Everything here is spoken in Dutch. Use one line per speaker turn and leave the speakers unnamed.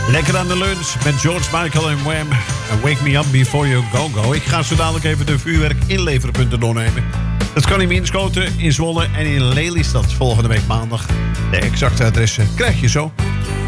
Lekker aan de lunch met George Michael en Wham. En Wake Me Up Before You Go Go. Ik ga zo dadelijk even de vuurwerk inleverpunten doornemen. Dat kan in Winschoten, in Zwolle en in Lelystad volgende week maandag. De exacte adressen krijg je zo.